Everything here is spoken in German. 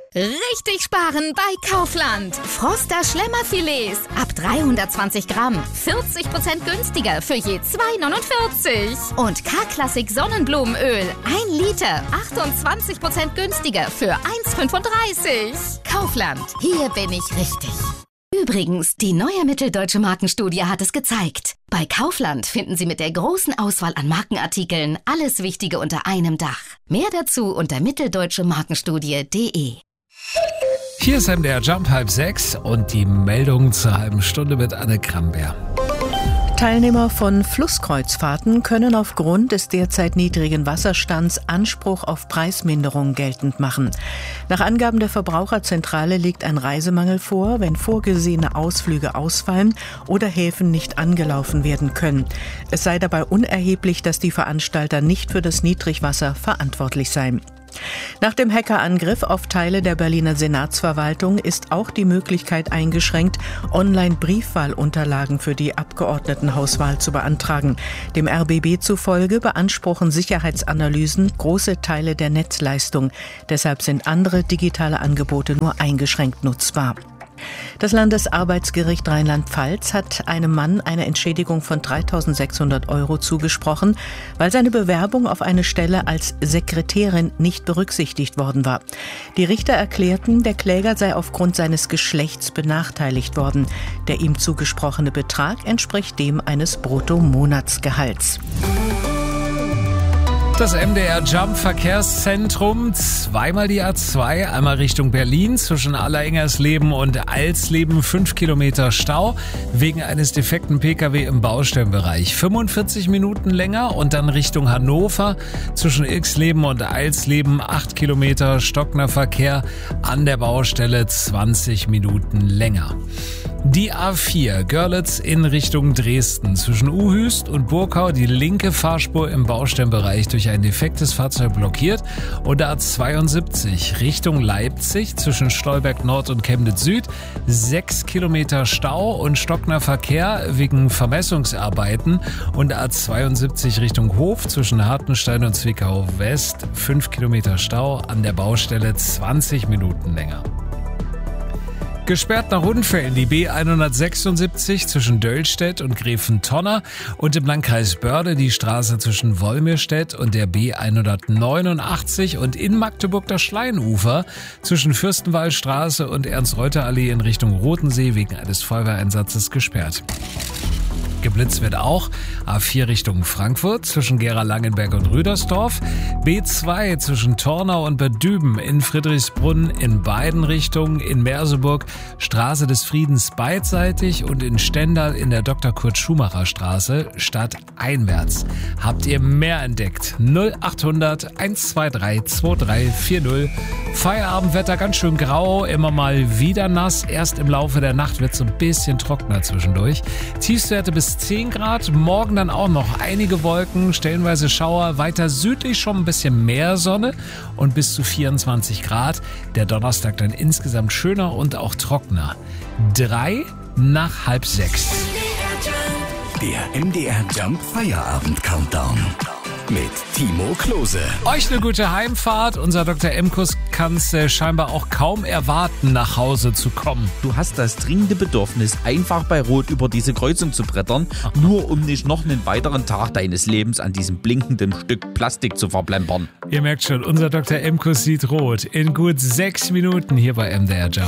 Richtig sparen bei Kaufland. Froster Schlemmerfilets ab 320 Gramm. 40% günstiger für je 2,49. Und K-Klassik Sonnenblumenöl 1 Liter. 28% günstiger für 1,35. Kaufland. Hier bin ich richtig. Übrigens, die neue Mitteldeutsche Markenstudie hat es gezeigt. Bei Kaufland finden Sie mit der großen Auswahl an Markenartikeln alles Wichtige unter einem Dach. Mehr dazu unter mitteldeutschemarkenstudie.de. Hier ist MDR Jump 5:30 und die Meldung zur halben Stunde mit Anne Kramberg. Teilnehmer von Flusskreuzfahrten können aufgrund des derzeit niedrigen Wasserstands Anspruch auf Preisminderung geltend machen. Nach Angaben der Verbraucherzentrale liegt ein Reisemangel vor, wenn vorgesehene Ausflüge ausfallen oder Häfen nicht angelaufen werden können. Es sei dabei unerheblich, dass die Veranstalter nicht für das Niedrigwasser verantwortlich seien. Nach dem Hackerangriff auf Teile der Berliner Senatsverwaltung ist auch die Möglichkeit eingeschränkt, Online-Briefwahlunterlagen für die Abgeordnetenhauswahl zu beantragen. Dem RBB zufolge beanspruchen Sicherheitsanalysen große Teile der Netzleistung. Deshalb sind andere digitale Angebote nur eingeschränkt nutzbar. Das Landesarbeitsgericht Rheinland-Pfalz hat einem Mann eine Entschädigung von 3.600 € zugesprochen, weil seine Bewerbung auf eine Stelle als Sekretärin nicht berücksichtigt worden war. Die Richter erklärten, der Kläger sei aufgrund seines Geschlechts benachteiligt worden. Der ihm zugesprochene Betrag entspricht dem eines Bruttomonatsgehalts. Das MDR Jump Verkehrszentrum, zweimal die A2, einmal Richtung Berlin zwischen Allerengersleben und Alsleben, 5 Kilometer Stau wegen eines defekten Pkw im Baustellenbereich. 45 Minuten länger und dann Richtung Hannover zwischen Ilksleben und Alsleben, 8 Kilometer stockender Verkehr an der Baustelle, 20 Minuten länger. Die A4 Görlitz in Richtung Dresden zwischen Uhüst und Burkau, die linke Fahrspur im Baustellenbereich durch ein defektes Fahrzeug blockiert, und A72 Richtung Leipzig zwischen Stolberg Nord und Chemnitz Süd, 6 Kilometer Stau und stockender Verkehr wegen Vermessungsarbeiten, und A72 Richtung Hof zwischen Hartenstein und Zwickau West, 5 Kilometer Stau an der Baustelle, 20 Minuten länger. Gesperrt nach Unfällen die B176 zwischen Döllstedt und Gräfentonner und im Landkreis Börde die Straße zwischen Wolmirstedt und der B189 und in Magdeburg das Schleinufer zwischen Fürstenwaldstraße und Ernst-Reuter-Allee in Richtung Rotensee wegen eines Feuerwehreinsatzes gesperrt. Geblitzt wird auch A4 Richtung Frankfurt zwischen Gera-Langenberg und Rüdersdorf, B2 zwischen Tornau und Bad Düben in Friedrichsbrunn in beiden Richtungen, in Merseburg Straße des Friedens beidseitig und in Stendal in der Dr. Kurt Schumacher Straße stadteinwärts. Habt ihr mehr entdeckt? 0800 123 2340. Feierabendwetter ganz schön grau, immer mal wieder nass. Erst im Laufe der Nacht wird es ein bisschen trockener zwischendurch. Tiefstwerte bis 10 Grad, morgen dann auch noch einige Wolken, stellenweise Schauer, weiter südlich schon ein bisschen mehr Sonne und bis zu 24 Grad. Der Donnerstag dann insgesamt schöner und auch trockener. 5:03. Der MDR Jump Feierabend Countdown mit Timo Klose. Euch eine gute Heimfahrt. Unser Dr. Emkus kann es scheinbar auch kaum erwarten, nach Hause zu kommen. Du hast das dringende Bedürfnis, einfach bei Rot über diese Kreuzung zu brettern, nur um nicht noch einen weiteren Tag deines Lebens an diesem blinkenden Stück Plastik zu verplempern. Ihr merkt schon, unser Dr. Emkus sieht rot. In gut 6 Minuten hier bei MDR Jump.